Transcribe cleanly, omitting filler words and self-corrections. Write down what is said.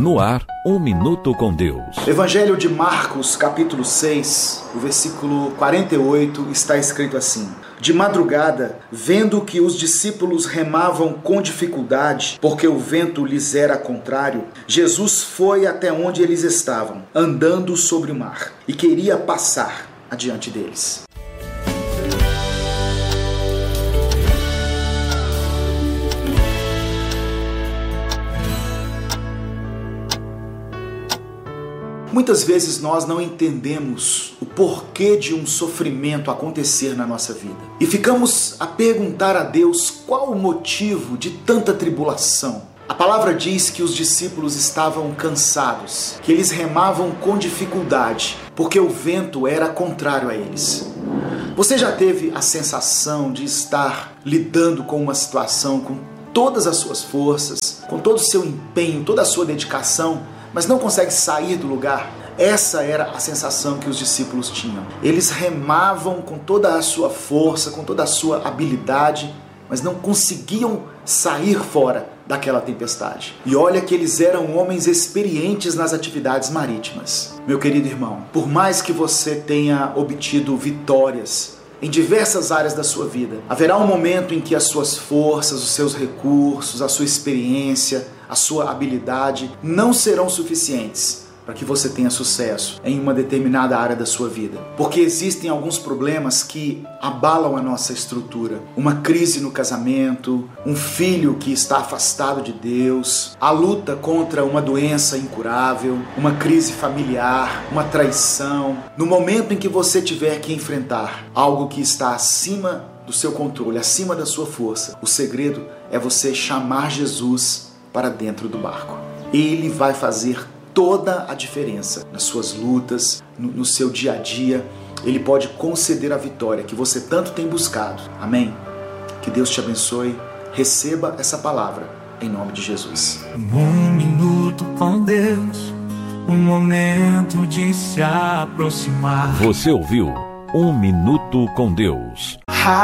No ar, Um Minuto com Deus. Evangelho de Marcos, capítulo 6, o versículo 48, está escrito assim: De madrugada, vendo que os discípulos remavam com dificuldade, porque o vento lhes era contrário, Jesus foi até onde eles estavam, andando sobre o mar, e queria passar adiante deles. Muitas vezes nós não entendemos o porquê de um sofrimento acontecer na nossa vida. E ficamos a perguntar a Deus qual o motivo de tanta tribulação. A palavra diz que os discípulos estavam cansados, que eles remavam com dificuldade, porque o vento era contrário a eles. Você já teve a sensação de estar lidando com uma situação com todas as suas forças, com todo o seu empenho, toda a sua dedicação, mas não consegue sair do lugar? Essa era a sensação que os discípulos tinham. Eles remavam com toda a sua força, com toda a sua habilidade, mas não conseguiam sair fora daquela tempestade. E olha que eles eram homens experientes nas atividades marítimas. Meu querido irmão, por mais que você tenha obtido vitórias em diversas áreas da sua vida, haverá um momento em que as suas forças, os seus recursos, a sua experiência, a sua habilidade não serão suficientes para que você tenha sucesso em uma determinada área da sua vida. Porque existem alguns problemas que abalam a nossa estrutura. Uma crise no casamento, um filho que está afastado de Deus, a luta contra uma doença incurável, uma crise familiar, uma traição. No momento em que você tiver que enfrentar algo que está acima do seu controle, acima da sua força, o segredo é você chamar Jesus para dentro do barco. Ele vai fazer toda a diferença nas suas lutas, no seu dia a dia. Ele pode conceder a vitória que você tanto tem buscado. Amém? Que Deus te abençoe. Receba essa palavra em nome de Jesus. Um minuto com Deus, um momento de se aproximar. Você ouviu Um Minuto com Deus.